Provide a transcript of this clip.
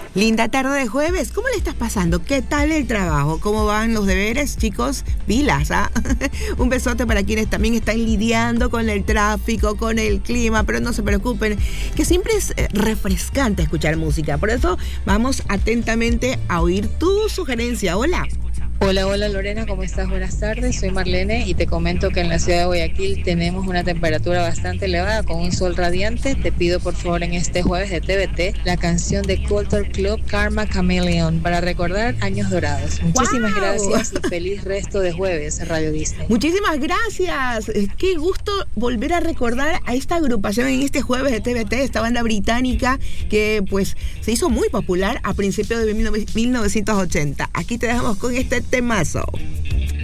Linda tarde de jueves, ¿cómo le estás pasando? ¿Qué tal el trabajo? ¿Cómo van los deberes, chicos? Pilas, ¿ah? Un besote para quienes también están lidiando con el tráfico, con el clima, pero no se preocupen, que siempre es refrescante escuchar música. Por eso vamos atentamente a oír tu sugerencia. Hola. Hola Lorena, ¿cómo estás? Buenas tardes, soy Marlene y te comento que en la ciudad de Guayaquil tenemos una temperatura bastante elevada con un sol radiante. Te pido por favor en este jueves de TVT la canción de Culture Club Karma Chameleon para recordar años dorados. Muchísimas gracias y feliz resto de jueves, Radio Disney. Muchísimas gracias, qué gusto volver a recordar a esta agrupación en este jueves de TVT, esta banda británica que pues se hizo muy popular a principios de 1980. Aquí te dejamos con este temazo.